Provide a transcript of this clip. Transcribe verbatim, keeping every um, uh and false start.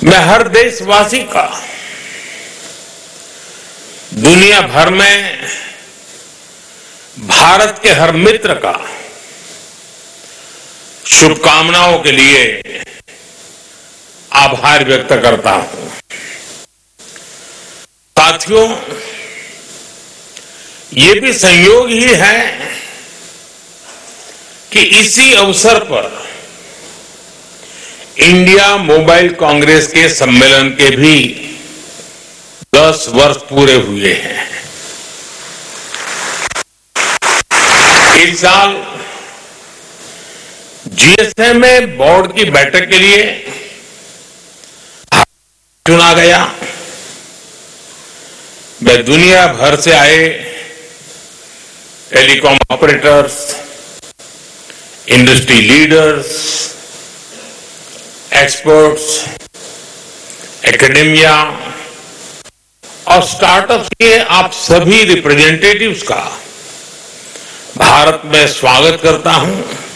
मैं हर देशवासी का दुनिया भर में भारत के हर मित्र का शुभकामनाओं के लिए आभार व्यक्त करता हूं। साथियों, ये भी संयोग ही है कि इसी अवसर पर इंडिया मोबाइल कांग्रेस के सम्मेलन के भी दस वर्ष पूरे हुए हैं। इस साल जीएसएम में बोर्ड की बैठक के लिए चुना गया। मैं दुनिया भर से आए telecom operators, industry leaders, experts, academia और स्टार्टअप्स के आप सभी रिप्रेजेंटेटिव्स का भारत में स्वागत करता हूं।